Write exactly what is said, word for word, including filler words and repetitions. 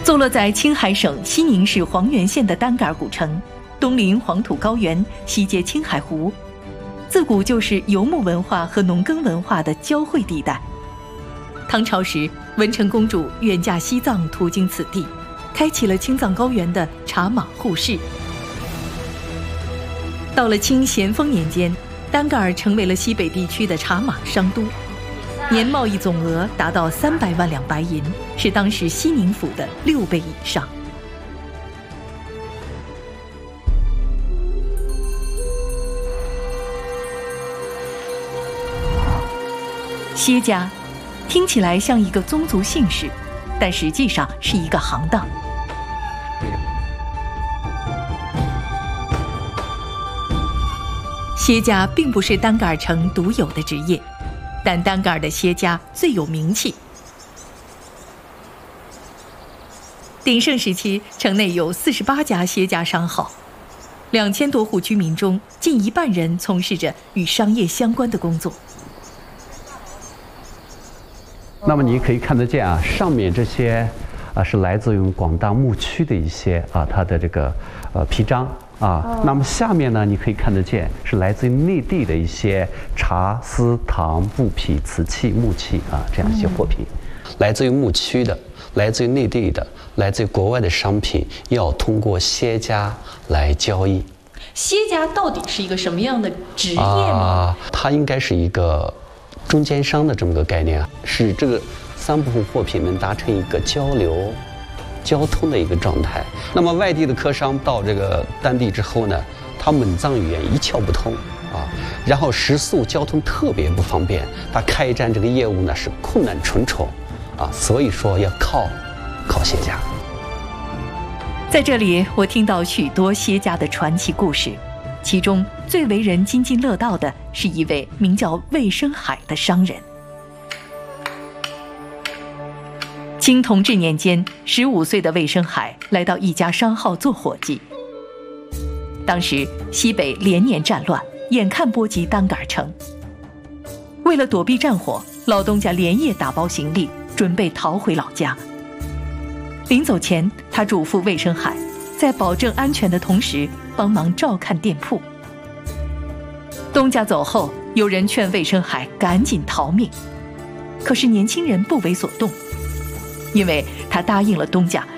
坐落在青海省西宁市黄原县的丹格尔古城，东临黄土高原，西接青海湖，自古就是游牧文化和农耕文化的交汇地带。唐朝时，文成公主远嫁西藏，途经此地，开启了青藏高原的茶马互市。到了清咸丰年间，丹格尔成为了西北地区的茶马商都，年贸易总额达到三百万两白银，是当时西宁府的六倍以上。歇家听起来像一个宗族姓氏，但实际上是一个行当。歇家并不是丹格尔城独有的职业，但丹格尔的歇家最有名气。鼎盛时期，城内有四十八家歇家商号，两千多户居民中，近一半人从事着与商业相关的工作。 那么你可以看得见啊，上面这些啊是来自于广大牧区的一些啊它的这个呃皮章啊。哦、那么下面呢，你可以看得见是来自于内地的一些茶、丝、糖、布匹、瓷器、木器啊这样一些货品， 嗯、来自于牧区的，来自于内地的，来自于国外的商品，要通过歇家来交易。 歇家到底是一个什么样的职业吗？ 啊，它应该是一个中间商的这么个概念啊，使这个三部分货品能达成一个交流、交通的一个状态。那么外地的客商到这个当地之后呢，他蒙藏语言一窍不通啊，然后食宿交通特别不方便，他开展这个业务呢是困难重重啊，所以说要靠靠歇家。 在这里，我听到许多歇家的传奇故事。其中最为人津津乐道的是一位名叫魏生海的商人。清同治年间，十五岁的魏生海来到一家商号做伙计。当时西北连年战乱，眼看波及丹格尔城。为了躲避战火，老东家连夜打包行李，准备逃回老家。临走前，他嘱咐魏生海，在保证安全的同时，帮忙照看店铺。东家走后，有人劝魏生海赶紧逃命，可是年轻人不为所动，因为他答应了东家